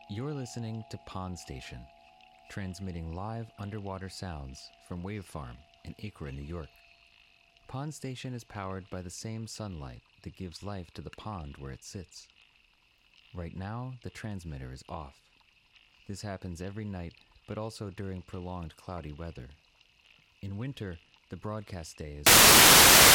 You're listening to Pond Station, transmitting live underwater sounds from Wave Farm in Acra, New York. Pond Station is powered by the same sunlight that gives life to the pond where it sits. Right now, the transmitter is off. This happens every night, but also during prolonged cloudy weather. In winter, the broadcast day is